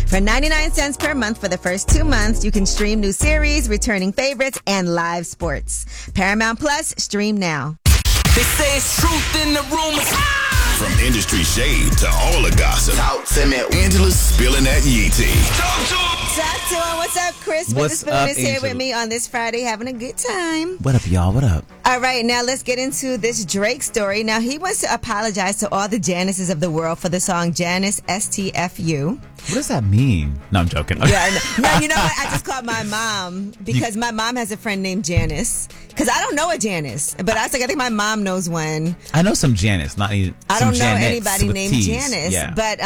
For 99 cents per month for the first 2 months, you can stream new series, returning favorites, and live sports. Paramount Plus, stream now. They say it's truth in the rumors. From industry shade to all the gossip. Talk to me. Angela's spilling that yee tea. Talk to him. What's up, Chris? What's Witherspoon up, is here Angela? with me on this Friday, having a good time. What up, y'all? What up? All right, now let's get into this Drake story. Now, he wants to apologize to all the Janices of the world for the song Janice STFU. What does that mean? No, I'm joking. Yeah, I know. No, you know what? I just called my mom because my mom has a friend named Janice. Because I don't know a Janice, but I think my mom knows one. I know some Janice, not even I some don't know Janettes anybody with named T's. Janice. Yeah. But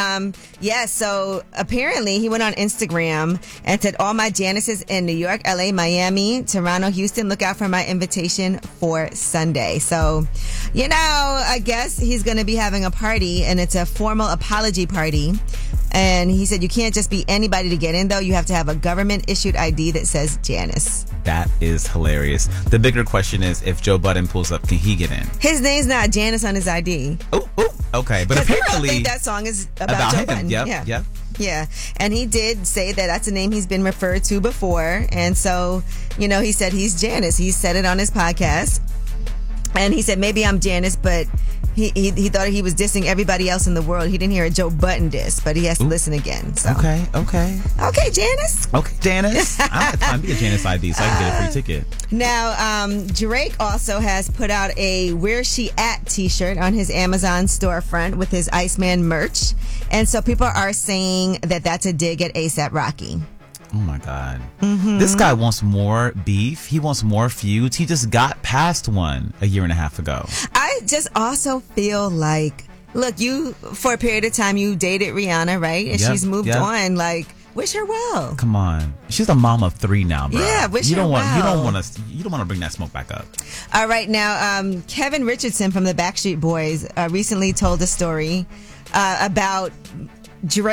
so apparently he went on Instagram and said, all my Janices in New York, LA, Miami, Toronto, Houston, look out for my invitation for Sunday. So, I guess he's going to be having a party, and it's a formal apology party. And he said you can't just be anybody to get in, though. You have to have a government-issued ID that says Janice. That is hilarious. The bigger question is, if Joe Budden pulls up, can he get in? His name's not Janice on his ID. Oh, okay. But Because people apparently... think that song is about Joe him. Budden. Yep. Yeah. And he did say that that's a name he's been referred to before. And so, he said he's Janice. He said it on his podcast. And he said, maybe I'm Janice, but he thought he was dissing everybody else in the world. He didn't hear a Joe Budden diss, but he has to listen again. So. Okay, Janice. Okay, Janice. I don't have time to be a Janice ID, so I can get a free ticket. Now, Drake also has put out a Where's She At t-shirt on his Amazon storefront with his Iceman merch. And so people are saying that that's a dig at A$AP Rocky. Oh my God. Mm-hmm. This guy wants more beef. He wants more feuds. He just got past one a year and a half ago. I just also feel like, look, you, for a period of time, you dated Rihanna, right? And she's moved on. Like, wish her well. Come on. She's a mom of 3 now, bro. Yeah, wish her well. You don't want to bring that smoke back up. All right. Now, Kevin Richardson from the Backstreet Boys recently told a story about Drake.